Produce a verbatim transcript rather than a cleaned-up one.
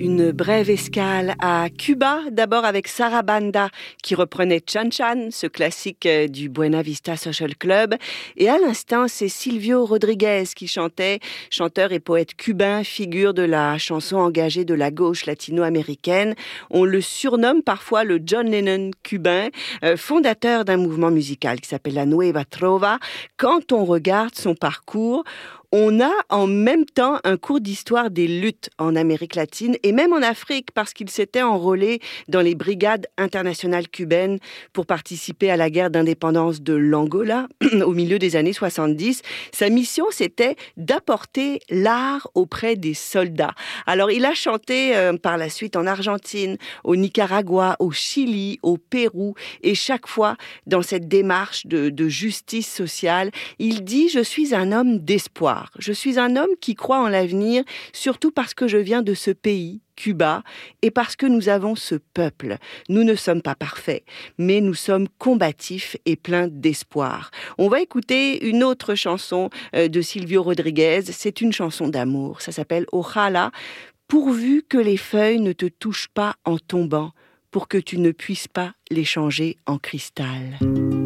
Une brève escale à Cuba, d'abord avec Sarah Banda qui reprenait Chan Chan, ce classique du Buena Vista Social Club. Et à l'instant, c'est Silvio Rodriguez qui chantait, chanteur et poète cubain, figure de la chanson engagée de la gauche latino-américaine. On le surnomme parfois le John Lennon cubain, euh, fondateur d'un mouvement musical qui s'appelle la Nueva Trova. Quand on regarde son parcours, on a en même temps un cours d'histoire des luttes en Amérique latine et même en Afrique parce qu'il s'était enrôlé dans les brigades internationales cubaines pour participer à la guerre d'indépendance de l'Angola au milieu des années soixante-dix. Sa mission, c'était d'apporter l'art auprès des soldats. Alors, il a chanté euh, par la suite en Argentine, au Nicaragua, au Chili, au Pérou et chaque fois, dans cette démarche de, de justice sociale, il dit « Je suis un homme d'espoir ». Je suis un homme qui croit en l'avenir, surtout parce que je viens de ce pays, Cuba, et parce que nous avons ce peuple. Nous ne sommes pas parfaits, mais nous sommes combatifs et pleins d'espoir. On va écouter une autre chanson de Silvio Rodriguez. C'est une chanson d'amour. Ça s'appelle « Ojalá », pourvu que les feuilles ne te touchent pas en tombant, pour que tu ne puisses pas les changer en cristal.